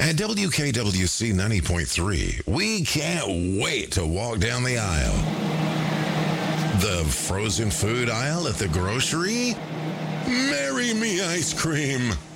At WKWC 90.3, we can't wait to walk down the aisle. The frozen food aisle at the grocery? Marry me ice cream.